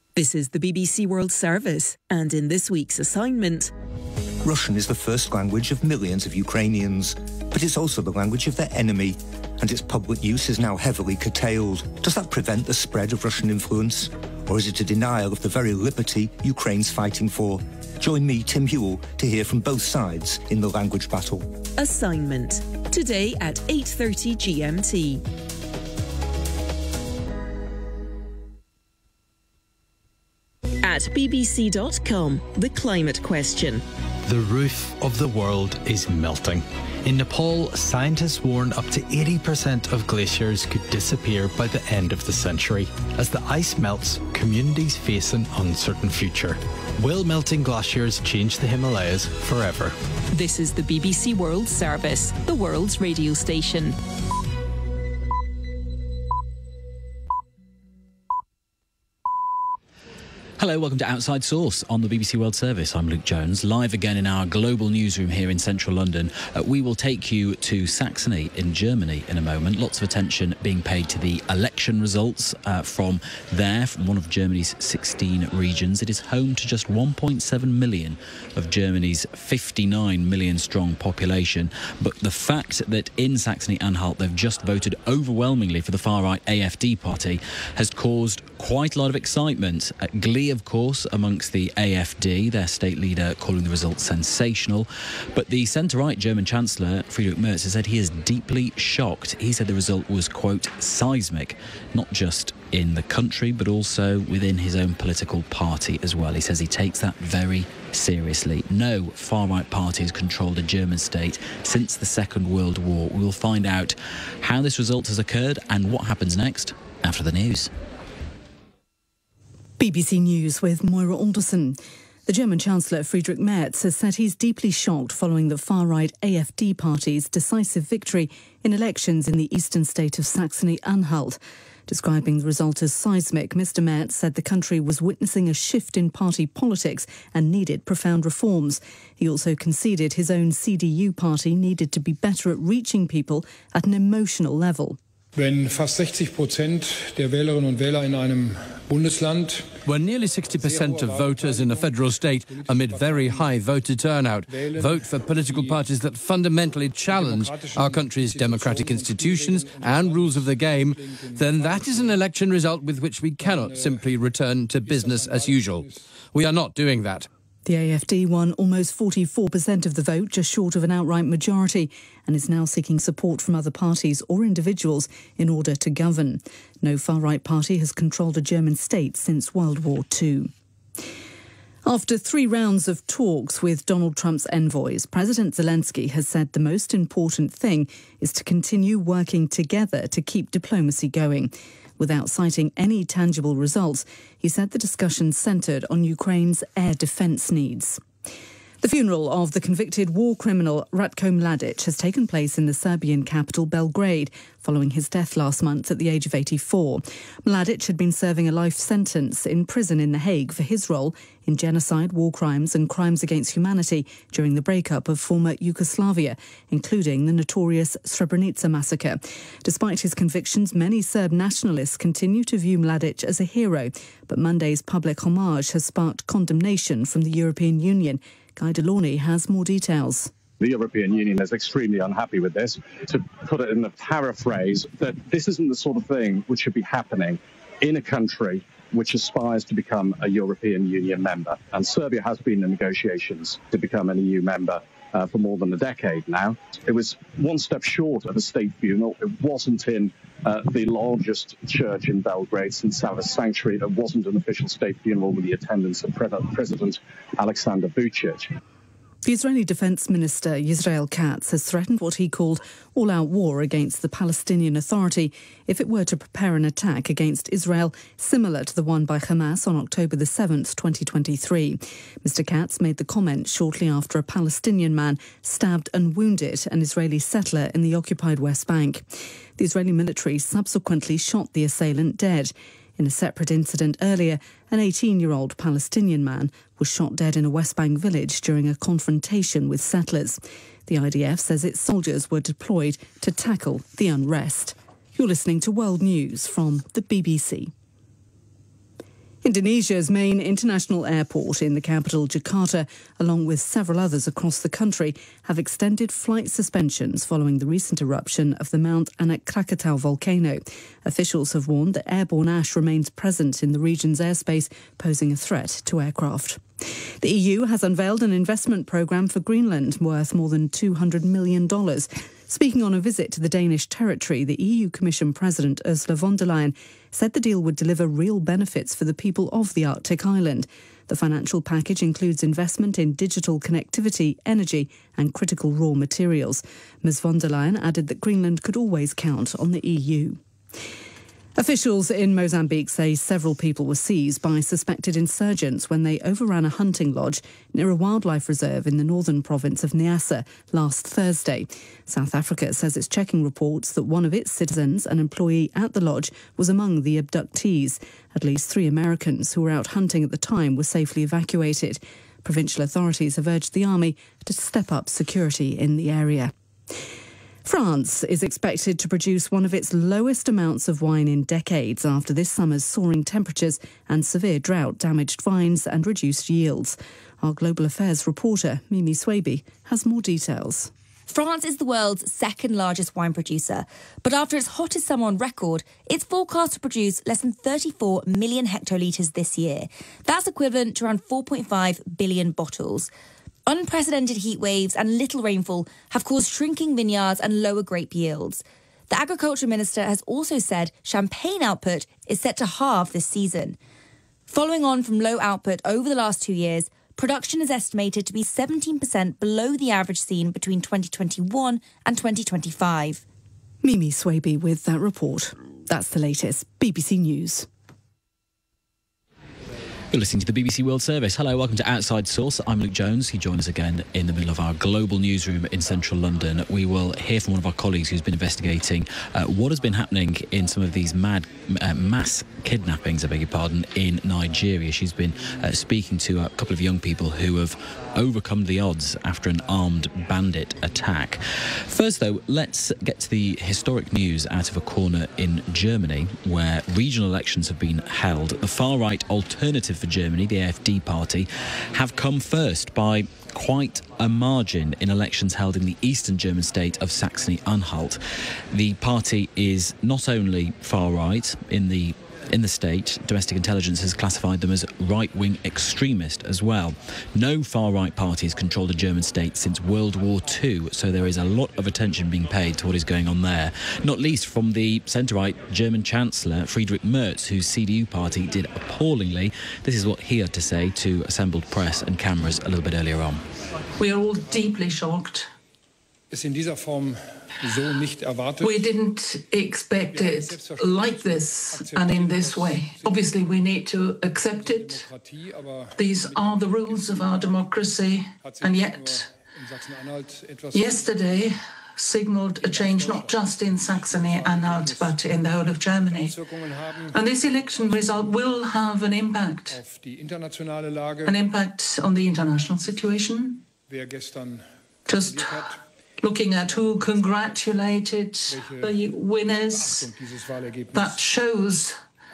This is the BBC World Service, and in this week's assignment... Russian is the first language of millions of Ukrainians, but it's also the language of their enemy, and its public use is now heavily curtailed. Does that prevent the spread of Russian influence? Or is it a denial of the very liberty Ukraine's fighting for? Join me, Tim Hewell, to hear from both sides in the language battle. Assignment, today at 8:30 GMT. At bbc.com, the climate question. The roof of the world is melting. In Nepal, scientists warn up to 80% of glaciers could disappear by the end of the century. As the ice melts, communities face an uncertain future. Will melting glaciers change the Himalayas forever? This is the BBC World Service, the world's radio station. Hello, welcome to Outside Source on the BBC World Service. I'm Luke Jones, live again in our global newsroom here in central London. We will take you to Saxony in Germany in a moment. Lots of attention being paid to the election results from one of Germany's 16 regions. It is home to just 1.7 million of Germany's 59 million strong population. But the fact that in Saxony-Anhalt they've just voted overwhelmingly for the far-right AfD party has caused quite a lot of excitement. Glee, of course, amongst the AfD, their state leader calling the results sensational. But the centre-right German Chancellor, Friedrich Merz, has said he is deeply shocked. He said the result was, quote, seismic, not just in the country, but also within his own political party as well. He says he takes that very seriously. No far-right party has controlled a German state since the Second World War. We will find out how this result has occurred and what happens next after the news. BBC News with Moira Alderson. The German Chancellor Friedrich Merz has said he's deeply shocked following the far-right AfD party's decisive victory in elections in the eastern state of Saxony-Anhalt. Describing the result as seismic, Mr Merz said the country was witnessing a shift in party politics and needed profound reforms. He also conceded his own CDU party needed to be better at reaching people at an emotional level. When fast 60% der Wählerinnen und Wähler in einem Bundesland, when nearly 60% of voters in a federal state, amid very high voter turnout, vote for political parties that fundamentally challenge our country's democratic institutions and rules of the game, then that is an election result with which we cannot simply return to business as usual. We are not doing that. The AfD won almost 44% of the vote, just short of an outright majority, and is now seeking support from other parties or individuals in order to govern. No far-right party has controlled a German state since World War II. After 3 rounds of talks with Donald Trump's envoys, President Zelensky has said the most important thing is to continue working together to keep diplomacy going. Without citing any tangible results, he said the discussion centred on Ukraine's air defence needs. The funeral of the convicted war criminal Ratko Mladic has taken place in the Serbian capital Belgrade, following his death last month at the age of 84. Mladic had been serving a life sentence in prison in The Hague for his role in genocide, war crimes and crimes against humanity during the breakup of former Yugoslavia, including the notorious Srebrenica massacre. Despite his convictions, many Serb nationalists continue to view Mladic as a hero, but Monday's public homage has sparked condemnation from the European Union. Guy Delorney has more details. The European Union is extremely unhappy with this. To put it in a paraphrase, that this isn't the sort of thing which should be happening in a country which aspires to become a European Union member. And Serbia has been in negotiations to become an EU member for more than a decade now. It was one step short of a state funeral. It wasn't in the largest church in Belgrade, St. Sava's Sanctuary. It wasn't an official state funeral with the attendance of President Alexander Vučić. The Israeli Defence Minister Yisrael Katz has threatened what he called all-out war against the Palestinian Authority if it were to prepare an attack against Israel similar to the one by Hamas on October the 7th, 2023. Mr Katz made the comment shortly after a Palestinian man stabbed and wounded an Israeli settler in the occupied West Bank. The Israeli military subsequently shot the assailant dead. In a separate incident earlier, an 18-year-old Palestinian man was shot dead in a West Bank village during a confrontation with settlers. The IDF says its soldiers were deployed to tackle the unrest. You're listening to World News from the BBC. Indonesia's main international airport in the capital, Jakarta, along with several others across the country, have extended flight suspensions following the recent eruption of the Mount Anak Krakatau volcano. Officials have warned that airborne ash remains present in the region's airspace, posing a threat to aircraft. The EU has unveiled an investment programme for Greenland worth more than $200 million. Speaking on a visit to the Danish territory, the EU Commission President Ursula von der Leyen said the deal would deliver real benefits for the people of the Arctic island. The financial package includes investment in digital connectivity, energy and critical raw materials. Ms von der Leyen added that Greenland could always count on the EU. Officials in Mozambique say several people were seized by suspected insurgents when they overran a hunting lodge near a wildlife reserve in the northern province of Niassa last Thursday. South Africa says it's checking reports that one of its citizens, an employee at the lodge, was among the abductees. At least 3 Americans who were out hunting at the time were safely evacuated. Provincial authorities have urged the army to step up security in the area. France is expected to produce one of its lowest amounts of wine in decades after this summer's soaring temperatures and severe drought damaged vines and reduced yields. Our Global Affairs reporter, Mimi Swaby, has more details. France is the world's second largest wine producer, but after its hottest summer on record, it's forecast to produce less than 34 million hectolitres this year. That's equivalent to around 4.5 billion bottles. Unprecedented heat waves and little rainfall have caused shrinking vineyards and lower grape yields. The agriculture minister has also said champagne output is set to halve this season. Following on from low output over the last 2 years, production is estimated to be 17% below the average seen between 2021 and 2025. Mimi Swaby with that report. That's the latest. BBC News. You're listening to the BBC World Service. Hello, welcome to Outside Source. I'm Luke Jones. You join us again in the middle of our global newsroom in central London. We will hear from one of our colleagues who's been investigating what has been happening in some of these mass kidnappings, in Nigeria. She's been speaking to a couple of young people who have overcome the odds after an armed bandit attack. First, though, let's get to the historic news out of a corner in Germany, where regional elections have been held. The far-right Alternative for Germany, the AfD party, have come first by quite a margin in elections held in the eastern German state of Saxony-Anhalt. The party is not only far-right in the state, domestic intelligence has classified them as right-wing extremist as well. No far-right party has controlled the German state since World War II, so there is a lot of attention being paid to what is going on there, not least from the centre-right German Chancellor Friedrich Merz, whose CDU party did appallingly. This is what he had to say to assembled press and cameras a little bit earlier on. We are all deeply shocked. We didn't expect it like this and in this way. Obviously, we need to accept it. These are the rules of our democracy. And yet, yesterday signalled a change not just in Saxony-Anhalt, but in the whole of Germany. And this election result will have an impact on the international situation. Just looking at who congratulated the winners, that shows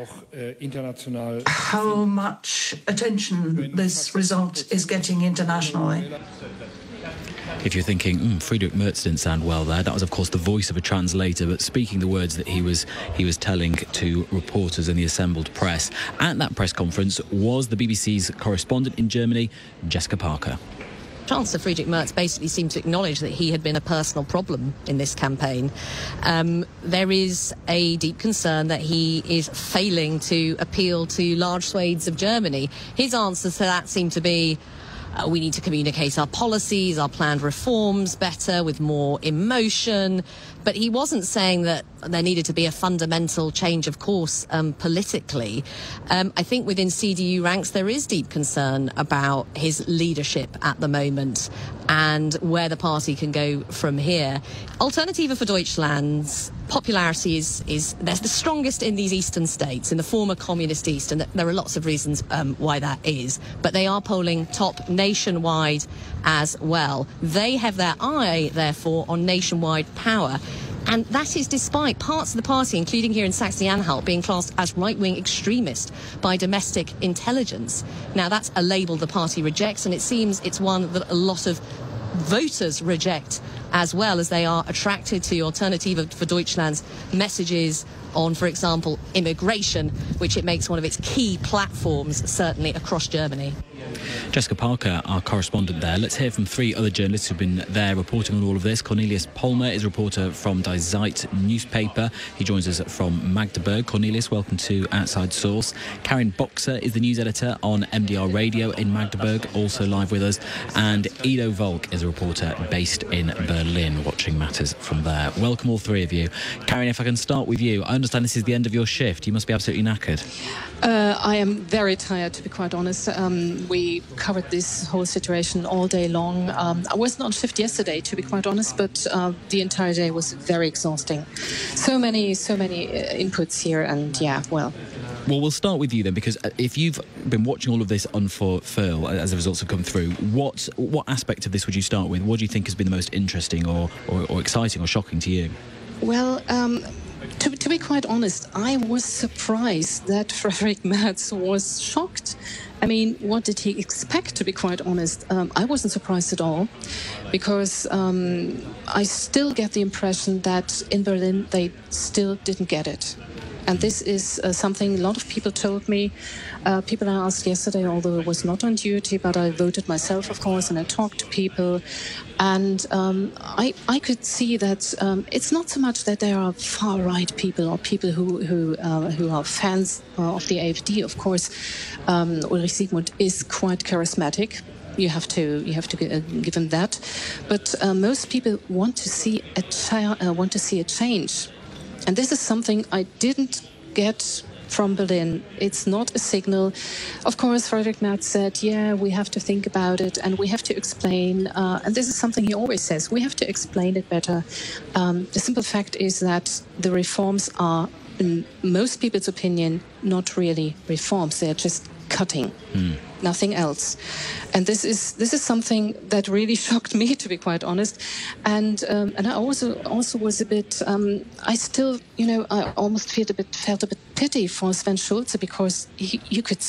how much attention this result is getting internationally. If you're thinking, Friedrich Merz didn't sound well there, that was, of course, the voice of a translator, but speaking the words that he was telling to reporters in the assembled press. At that press conference was the BBC's correspondent in Germany, Jessica Parker. Chancellor Friedrich Merz basically seemed to acknowledge that he had been a personal problem in this campaign. There is a deep concern that he is failing to appeal to large swathes of Germany. His answers to that seem to be, we need to communicate our policies, our planned reforms better, with more emotion. But he wasn't saying that there needed to be a fundamental change of course politically. I think within CDU ranks there is deep concern about his leadership at the moment and where the party can go from here. Alternative for Deutschland's popularity is they're the strongest in these eastern states, in the former communist East, and there are lots of reasons why that is. But they are polling top nationwide as well. They have their eye, therefore, on nationwide power. And that is despite parts of the party, including here in Saxony-Anhalt, being classed as right-wing extremist by domestic intelligence. Now, that's a label the party rejects, and it seems it's one that a lot of voters reject as well, as they are attracted to Alternative for Deutschland's messages on, for example, immigration, which it makes one of its key platforms, certainly across Germany. Jessica Parker, our correspondent there. Let's hear from three other journalists who've been there reporting on all of this. Cornelius Polmer is a reporter from Die Zeit newspaper. He joins us from Magdeburg. Cornelius, welcome to Outside Source. Karin Boxer is the news editor on MDR Radio in Magdeburg, also live with us. And Ido Volk is a reporter based in Berlin, watching matters from there. Welcome all three of you. Karin, if I can start with you. I understand this is the end of your shift. You must be absolutely knackered. I am very tired, to be quite honest. We covered this whole situation all day long. I wasn't on shift yesterday, to be quite honest, but the entire day was very exhausting. So many inputs here, and yeah, well. Well, we'll start with you then, because if you've been watching all of this unfurl as the results have come through, what aspect of this would you start with? What do you think has been the most interesting or exciting or shocking to you? Well, to be quite honest, I was surprised that Friedrich Merz was shocked. I mean, what did he expect, to be quite honest? I wasn't surprised at all, because I still get the impression that in Berlin they still didn't get it. And this is something a lot of people told me. People I asked yesterday, although I was not on duty, but I voted myself, of course, and I talked to people. And I could see that it's not so much that there are far-right people or people who are fans of the AfD. Of course, Ulrich Siegmund is quite charismatic. You have to give him that. But most people want to see a change. And this is something I didn't get from Berlin. It's not a signal. Of course, Friedrich Merz said, yeah, we have to think about it and we have to explain. And this is something he always says. We have to explain it better. The simple fact is that the reforms are, in most people's opinion, not really reforms. They're just cutting. Nothing else. And this is something that really shocked me, to be quite honest. And I also was a bit. I still, I almost felt a bit pity for Sven Schulze, because you could